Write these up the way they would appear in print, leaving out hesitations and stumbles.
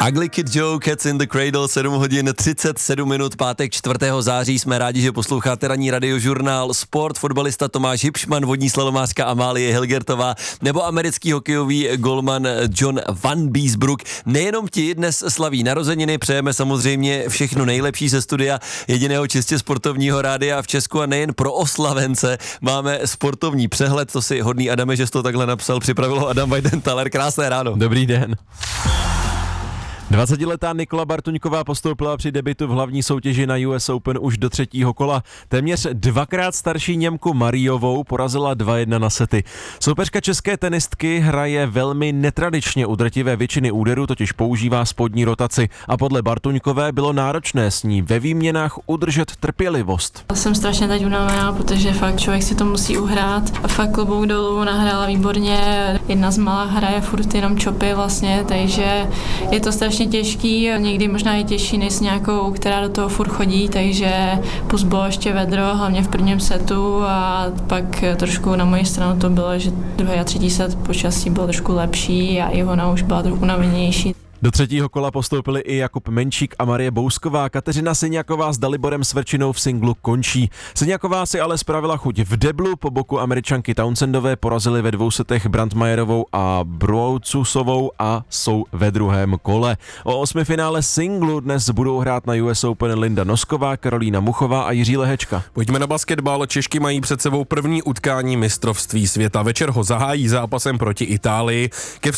Ugly Kid Joe, Cats in the Cradle, 7 hodin 37 minut, pátek 4. září. Jsme rádi, že posloucháte ranní radiožurnál Sport, fotbalista Tomáš Hipšman, vodní slalomářka Amálie Hilgertová nebo americký hokejový golman John Van Beesbrook. Nejenom ti dnes slaví narozeniny, přejeme samozřejmě všechno nejlepší ze studia jediného čistě sportovního rádia v Česku a nejen pro oslavence. Máme sportovní přehled, to si hodný Adame, že jsi to takhle napsal, připravilo Adam Weidenthaler. Krásné ráno. Dobrý den. 20letá Nikola Bartuňková postoupila při debutu v hlavní soutěži na US Open už do třetího kola. Téměř dvakrát starší Němku Mariovou porazila 2-1 na sety. Soupeřka české tenistky hraje velmi netradičně, u drtivé většiny úderů totiž používá spodní rotaci a podle Bartuňkové bylo náročné s ní ve výměnách udržet trpělivost. Jsem strašně teď unavená, protože fakt člověk si to musí uhrát a fakt klobouk dolů, nahrála výborně. Jedna z malá hraje furt jenom čopy vlastně, takže je to strašně těžký, někdy možná i těžší než s nějakou, která do toho furt chodí, takže plus bylo ještě vedro, hlavně v prvním setu a pak trošku na moji stranu to bylo, že druhý a třetí set počasí bylo trošku lepší a i ona už byla trochu unavenější. Do třetího kola postoupili i Jakub Menčík a Marie Bousková. Kateřina Syňaková s Daliborem Sverčinou v singlu končí. Syňaková si ale spravila chuť v deblu, po boku Američanky Townsendové porazili ve dvou setech Brandmajerovou a Broucusovou a jsou ve druhém kole. O osmifinále singlu dnes budou hrát na US Open Linda Nosková, Karolína Muchová a Jiří Lehečka. Pojďme na basketbal. Češky mají před sebou první utkání mistrovství světa. Večer ho zahájí zápasem proti Itálii.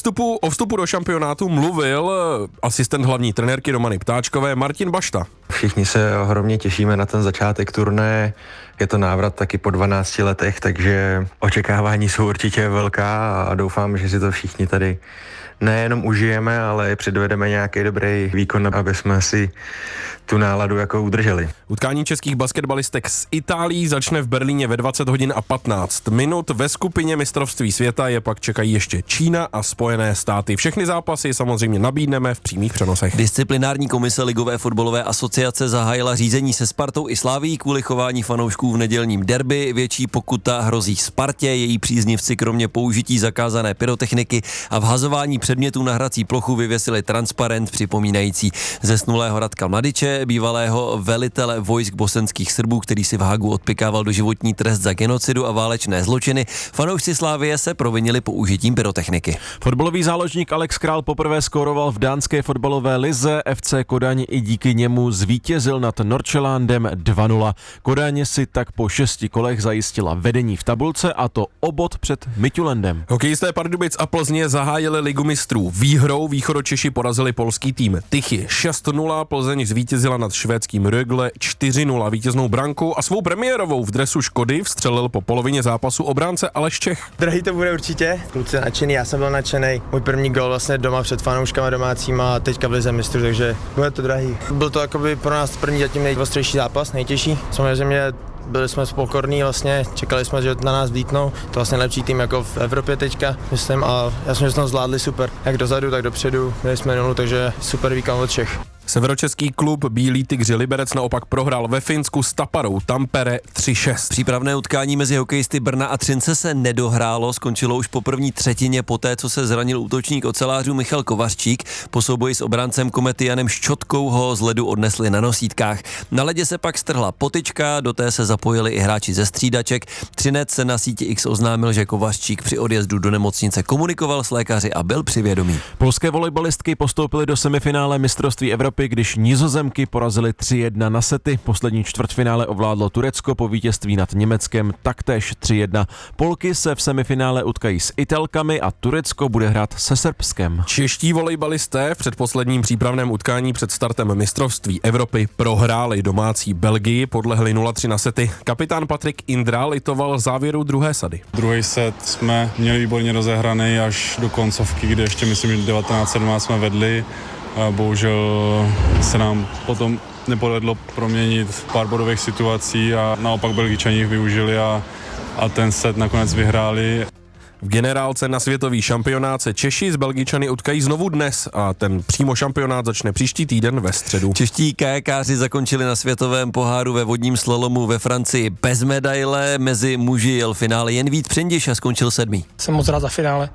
O vstupu do šampionátu mluvil asistent hlavní trenérky Romany Ptáčkové Martin Bašta. Všichni se ohromně těšíme na ten začátek turnaje. Je to návrat taky po 12 letech, takže očekávání jsou určitě velká a doufám, že si to všichni tady nejenom užijeme, ale předvedeme nějaký dobrý výkon, aby jsme si tu náladu jako udrželi. Utkání českých basketbalistek s Itálií začne v Berlíně ve 20 hodin a 15 minut. Ve skupině mistrovství světa je pak čekají ještě Čína a Spojené státy. Všechny zápasy samozřejmě nabídneme v přímých přenosech. Disciplinární komise Ligové fotbalové asociace zahájila řízení se Spartou i Slavií kvůli chování fanoušků v nedělním derby. Větší pokuta hrozí Spartě, její příznivci kromě použití zakázané pyrotechniky a vhazování předmětů na hrací plochu vyvěsili transparent připomínající zesnulého Radka Mladiče, bývalého velitele vojsk bosenských Srbů, který si v Hagu odpykával doživotní trest za genocidu a válečné zločiny. Fanoušci Slávie se provinili použitím pyrotechniky. Fotbalový záložník Alex Král poprvé skóroval v dánské fotbalové lize. FC Kodaň i díky němu zvítězil nad Nordsjællandem 2-0. Kodaň si tak po 6 kolech zajistila vedení v tabulce a to o bod před Midtjyllandem. Hokejisté Pardubic a Plzně zahájili Ligu mistrů výhrou. Východočeši porazili polský tým Tychy 6-0, Plzeň zvítězila nad švédským Rögle 4-0. Vítěznou branku a svou premiérovou v dresu Škody vstřelil po polovině zápasu obránce Aleš Čech. Drahý to bude určitě. Kluci nadšený, já jsem byl nadšený. Můj první gol vlastně doma před fanouškama domácíma a teďka v lize mistrů, takže bude to drahý. Byl to jakoby pro nás první zatím nejostřejší zápas, nejtěžší. Samozřejmě byli jsme pokorní, vlastně čekali jsme, že na nás vlítnou. To vlastně lepší tým jako v Evropě teďka, myslím, a já jsem, že jsme to zvládli super. Jak dozadu, tak dopředu, měli jsme 0, takže super výkon od všech. Severočeský klub Bílí tygři Liberec naopak prohrál ve Finsku s Taparou Tampere 3-6. Přípravné utkání mezi hokejisty Brna a Třince se nedohrálo, skončilo už po první třetině poté, co se zranil útočník ocelářů Michal Kovařčík. Po souboji s obráncem Komety Janem Ščotkou ho z ledu odnesli na nosítkách. Na ledě se pak strhla potyčka, do té se zapojili i hráči ze střídaček. Třinec se na síti X oznámil, že Kovařčík při odjezdu do nemocnice komunikoval s lékaři a byl při vědomí. Polské volejbalistky postoupily do semifinále mistrovství Evropy, když Nizozemky porazily 3-1 na sety. Poslední čtvrtfinále ovládlo Turecko po vítězství nad Německem taktéž 3-1. Polky se v semifinále utkají s Italkami a Turecko bude hrát se Srbskem. Čeští volejbalisté v předposledním přípravném utkání před startem mistrovství Evropy prohráli domácí Belgii, podlehli 0-3 na sety. Kapitán Patrik Indra litoval závěru druhé sady. Druhý set jsme měli výborně rozehraný až do koncovky, kde ještě myslím, že 19-17 jsme vedli. A bohužel se nám potom nepovedlo proměnit pár bodových situací a naopak Belgičani jich využili a ten set nakonec vyhráli. V generálce na světový šampionát se Češi s Belgičany utkají znovu dnes a ten přímo šampionát začne příští týden ve středu. Čeští kajakáři zakončili na světovém poháru ve vodním slalomu ve Francii bez medaile. Mezi muži jel finále jen Vít Přendiš a skončil 7. Jsem moc rád za finále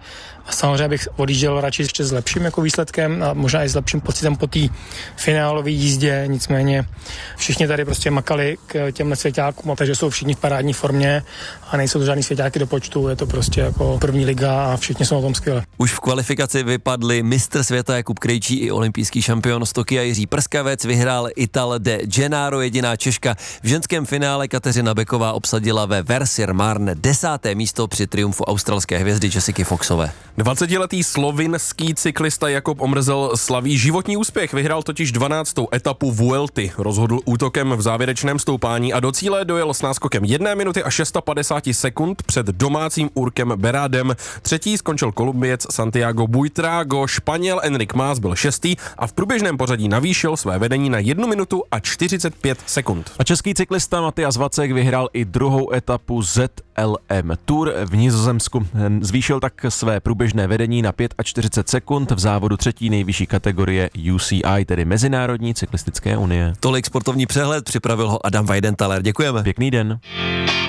A samozřejmě bych odjížděl radši ještě s lepším jako výsledkem a možná i s lepším pocitem po té finálové jízdě, nicméně všichni tady prostě makali k těmhle svěťákům, takže jsou všichni v parádní formě a nejsou to žádný svěťáky do počtu, je to prostě jako první liga a všichni jsou na tom skvěle. Už v kvalifikaci vypadli mistr světa Jakub Krejčí i olympijský šampion z Tokia Jiří Prskavec, vyhrál Ital de Gennaro, jediná Češka. V ženském finále Kateřina Beková obsadila ve Versir Marne 10. místo při triumfu australské hvězdy Jessiky Foxové. 20letý slovinský cyklista Jakub Omrzel slaví životní úspěch, vyhrál totiž 12. etapu Vuelty, rozhodl útokem v závěrečném stoupání a do cíle dojel s náskokem 1 minuty a 650 sekund před domácím Urkem Berádem. Třetí skončil Kolumbiec Santiago Buitrago, Španěl Enric Mas byl 6. a v průběžném pořadí navýšil své vedení na 1 minutu a 45 sekund. A český cyklista Matyas Vacek vyhrál i druhou etapu ZLM Tour v Nizozemsku. Zvýšil tak své průběžné vedení na 45 sekund v závodu třetí nejvyšší kategorie UCI, tedy Mezinárodní cyklistické unie. Tolik sportovní přehled, připravil ho Adam Weidenthaler. Děkujeme. Pěkný den.